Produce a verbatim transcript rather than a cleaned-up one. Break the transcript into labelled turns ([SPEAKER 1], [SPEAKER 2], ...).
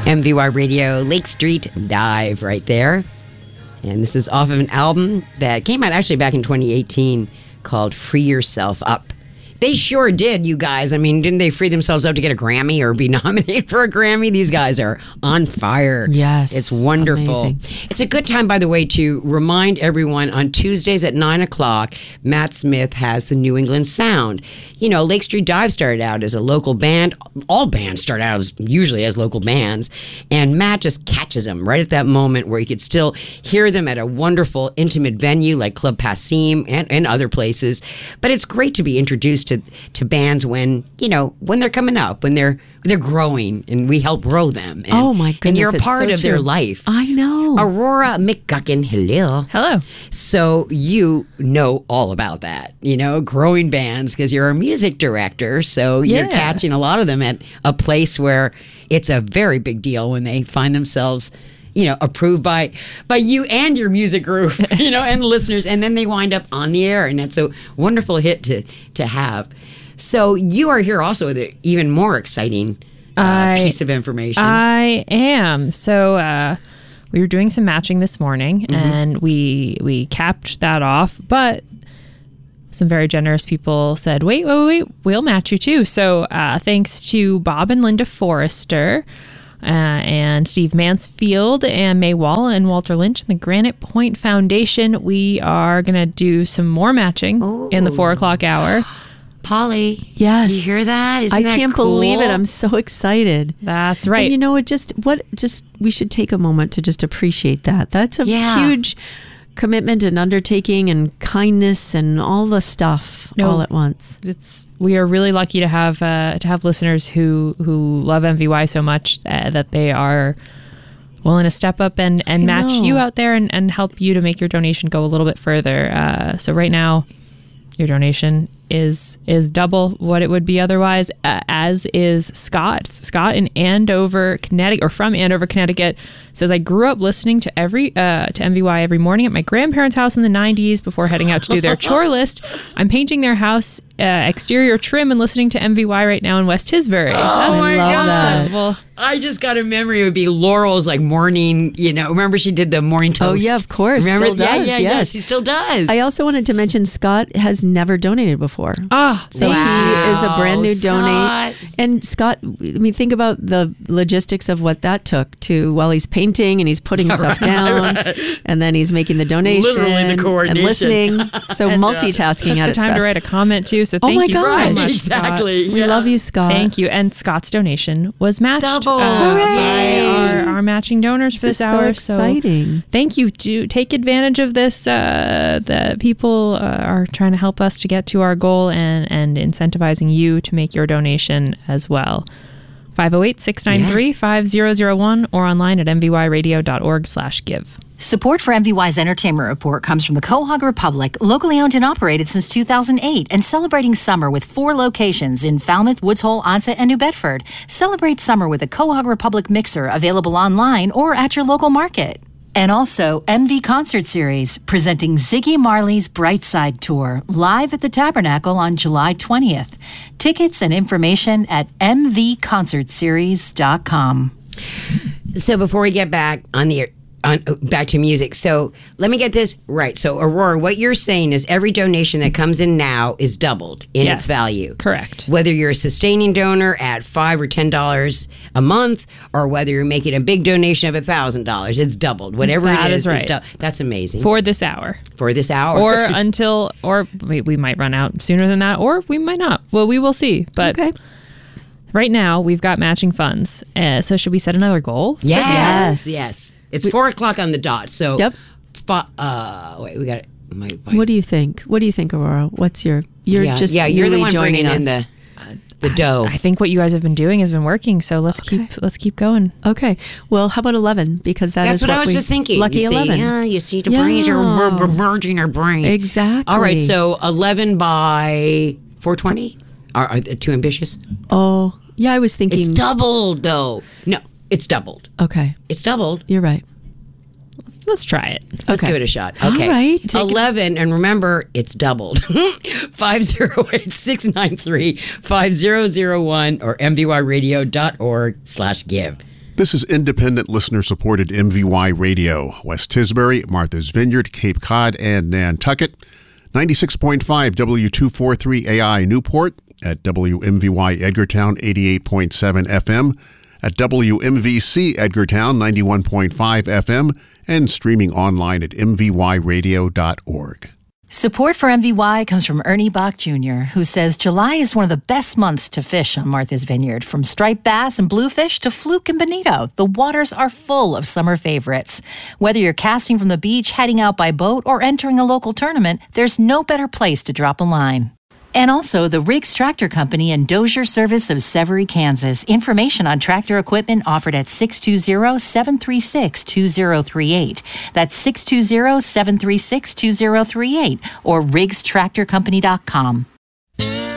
[SPEAKER 1] M V Y Radio, Lake Street Dive right there. And this is off of an album that came out actually back in twenty eighteen called Free Yourself Up. They sure did, you guys. I mean, didn't they free themselves up to get a Grammy or be nominated for a Grammy? These guys are on fire.
[SPEAKER 2] Yes.
[SPEAKER 1] It's wonderful.
[SPEAKER 2] Amazing.
[SPEAKER 1] It's a good time, by the way, to remind everyone on Tuesdays at nine o'clock, Matt Smith has the New England Sound. You know, Lake Street Dive started out as a local band. All bands start out as, usually as local bands. And Matt just catches them right at that moment where you could still hear them at a wonderful, intimate venue like Club Passim and, and other places. But it's great to be introduced to To, to bands when, you know, when they're coming up, when they're they're growing, and we help grow them. And,
[SPEAKER 2] oh, my goodness.
[SPEAKER 1] And you're a
[SPEAKER 2] it's
[SPEAKER 1] part
[SPEAKER 2] so
[SPEAKER 1] of
[SPEAKER 2] true.
[SPEAKER 1] their life.
[SPEAKER 2] I know.
[SPEAKER 1] Aurora McGuckin, hello.
[SPEAKER 3] Hello.
[SPEAKER 1] So you know all about that, you know, growing bands, because you're a music director. So you're
[SPEAKER 3] Yeah.
[SPEAKER 1] catching a lot of them at a place where it's a very big deal when they find themselves, you know, approved by by you and your music group, you know, and listeners, and then they wind up on the air, and that's a wonderful hit to to have. So you are here also with an even more exciting uh,
[SPEAKER 3] I,
[SPEAKER 1] piece of information.
[SPEAKER 3] I am. So uh, we were doing some matching this morning,
[SPEAKER 1] Mm-hmm.
[SPEAKER 3] and we we capped that off, but some very generous people said, wait, wait, wait, we'll match you too. So uh, thanks to Bob and Linda Forrester, Uh, and Steve Mansfield and May Wall and Walter Lynch and the Granite Point Foundation, we are going to do some more matching
[SPEAKER 1] Ooh.
[SPEAKER 3] in the four o'clock hour.
[SPEAKER 1] Polly,
[SPEAKER 2] Yes.
[SPEAKER 1] you hear that? Isn't
[SPEAKER 2] I
[SPEAKER 1] that
[SPEAKER 2] can't
[SPEAKER 1] cool?
[SPEAKER 2] believe it. I'm so excited.
[SPEAKER 3] That's right.
[SPEAKER 2] And you know, it just, what, just, we should take a moment to just appreciate that. That's a
[SPEAKER 1] Yeah.
[SPEAKER 2] huge commitment and undertaking and kindness and all the stuff
[SPEAKER 3] No.
[SPEAKER 2] all at once.
[SPEAKER 3] It's we are really lucky to have uh, to have listeners who who love M V Y so much uh, that they are willing to step up and, and
[SPEAKER 2] I
[SPEAKER 3] match
[SPEAKER 2] know.
[SPEAKER 3] you out there and, and help you to make your donation go a little bit further. Uh, so right now, your donation is is double what it would be otherwise, uh, as is Scott. Scott in Andover, Connecticut, or from Andover, Connecticut, says, I grew up listening to every uh, to M V Y every morning at my grandparents' house in the nineties before heading out to do their chore list. I'm painting their house uh, exterior trim and listening to M V Y right now in West Tisbury. That's
[SPEAKER 1] my
[SPEAKER 2] love
[SPEAKER 1] God.
[SPEAKER 2] that.
[SPEAKER 3] Well,
[SPEAKER 1] I just got a memory. It would be Laurel's like morning, you know, remember she did the morning toast?
[SPEAKER 2] Oh, yeah, of course.
[SPEAKER 1] Remember?
[SPEAKER 2] Still
[SPEAKER 1] yeah,
[SPEAKER 2] does,
[SPEAKER 1] yeah, yeah.
[SPEAKER 2] yes.
[SPEAKER 1] She still does.
[SPEAKER 2] I also wanted to mention Scott has never donated before.
[SPEAKER 3] ah,
[SPEAKER 2] So
[SPEAKER 1] Wow.
[SPEAKER 2] he is a brand new
[SPEAKER 1] Scott.
[SPEAKER 2] donate. And Scott, I mean, think about the logistics of what that took to, while he's painting and he's putting stuff down and then he's making the donation
[SPEAKER 1] Literally the
[SPEAKER 2] and
[SPEAKER 1] coordination.
[SPEAKER 2] listening. So multitasking
[SPEAKER 3] took
[SPEAKER 2] at
[SPEAKER 3] the
[SPEAKER 2] its
[SPEAKER 3] time
[SPEAKER 2] best.
[SPEAKER 3] to write a comment too. So
[SPEAKER 2] Oh
[SPEAKER 3] thank
[SPEAKER 2] my
[SPEAKER 3] you
[SPEAKER 2] God.
[SPEAKER 3] so
[SPEAKER 1] Right,
[SPEAKER 3] much,
[SPEAKER 1] exactly.
[SPEAKER 3] Scott.
[SPEAKER 2] We
[SPEAKER 1] Yeah.
[SPEAKER 2] love you, Scott.
[SPEAKER 3] Thank you. And Scott's donation was matched
[SPEAKER 1] Double.
[SPEAKER 3] uh, by
[SPEAKER 1] Hooray.
[SPEAKER 3] our, our matching donors for
[SPEAKER 2] This
[SPEAKER 3] this,
[SPEAKER 2] is so
[SPEAKER 3] hour.
[SPEAKER 2] exciting.
[SPEAKER 3] Thank you. Do take advantage of this. Uh, the people uh, are trying to help us to get to our goal and, and incentivizing you to make your donation as well. five oh eight, six nine three, five oh oh one or online at m v y radio dot org slash give.
[SPEAKER 4] Support for M V Y's Entertainment Report comes from the Quahog Republic, locally owned and operated since two thousand eight, and celebrating summer with four locations in Falmouth, Woods Hole, Onset, and New Bedford. Celebrate summer with a Quahog Republic mixer available online or at your local market. And also M V Concert Series, presenting Ziggy Marley's Brightside Tour, live at the Tabernacle on July twentieth. Tickets and information at m v concert series dot com.
[SPEAKER 1] So before we get back on the on back to music, so let me get this right. So Aurora, what you're saying is every donation that comes in now is doubled in
[SPEAKER 3] Yes,
[SPEAKER 1] its value.
[SPEAKER 3] correct.
[SPEAKER 1] Whether you're a sustaining donor at five or ten dollars a month, or whether you're making a big donation of a thousand dollars, it's doubled. Whatever
[SPEAKER 3] That
[SPEAKER 1] it
[SPEAKER 3] is
[SPEAKER 1] is, it's
[SPEAKER 3] right.
[SPEAKER 1] dou- that's amazing
[SPEAKER 3] For this hour.
[SPEAKER 1] for this hour.
[SPEAKER 3] Or until, or we, we might run out sooner than that, or we might not. Well, we will see. But
[SPEAKER 2] Okay.
[SPEAKER 3] right now, we've got matching funds. Uh, so should we set another goal?
[SPEAKER 1] yes,
[SPEAKER 2] Yes.
[SPEAKER 1] yes, it's four o'clock on the dot. So
[SPEAKER 2] Yep.
[SPEAKER 1] Fi- uh, wait, we got my, my
[SPEAKER 2] What do you think? What do you think, Aurora? What's your, you're
[SPEAKER 1] yeah,
[SPEAKER 2] just
[SPEAKER 1] yeah, you're the
[SPEAKER 2] newly
[SPEAKER 1] one
[SPEAKER 2] joining
[SPEAKER 1] bringing
[SPEAKER 2] us.
[SPEAKER 1] in the the dough.
[SPEAKER 3] I think what you guys have been doing has been working. So let's keep let's keep going.
[SPEAKER 2] Okay. Well, how about eleven? Because that
[SPEAKER 1] That's
[SPEAKER 2] is
[SPEAKER 1] what, I was
[SPEAKER 2] we,
[SPEAKER 1] just thinking.
[SPEAKER 2] Lucky
[SPEAKER 1] you see,
[SPEAKER 2] eleven.
[SPEAKER 1] Yeah, you see, the
[SPEAKER 2] Yeah.
[SPEAKER 1] brains are mer- mer- merging our brains.
[SPEAKER 2] Exactly.
[SPEAKER 1] All right, so eleven by four twenty. Are, are they too ambitious?
[SPEAKER 2] Oh, yeah, I was thinking.
[SPEAKER 1] It's doubled, though. No, it's doubled.
[SPEAKER 2] Okay.
[SPEAKER 1] It's doubled.
[SPEAKER 2] You're right.
[SPEAKER 3] Let's, let's try it.
[SPEAKER 1] Let's
[SPEAKER 2] Okay.
[SPEAKER 1] give it a shot.
[SPEAKER 2] All
[SPEAKER 1] Okay.
[SPEAKER 2] right. Take it-
[SPEAKER 1] eleven, and remember, it's doubled. five oh eight, six nine three, five oh oh one or m v y radio dot org slash give.
[SPEAKER 5] This is independent listener-supported M V Y Radio. West Tisbury, Martha's Vineyard, Cape Cod, and Nantucket. ninety-six point five W two forty-three A I Newport. At W M V Y Edgartown, eighty-eight point seven F M. At W M V C Edgartown, ninety-one point five F M. And streaming online at m v y radio dot org.
[SPEAKER 4] Support for M V Y comes from Ernie Bach Junior, who says July is one of the best months to fish on Martha's Vineyard. From striped bass and bluefish to fluke and bonito, the waters are full of summer favorites. Whether you're casting from the beach, heading out by boat, or entering a local tournament, there's no better place to drop a line. And also the Riggs Tractor Company and Dozier Service of Severy, Kansas. Information on tractor equipment offered at six two zero, seven three six, two zero three eight. That's six two zero, seven three six, two zero three eight or riggs tractor company dot com.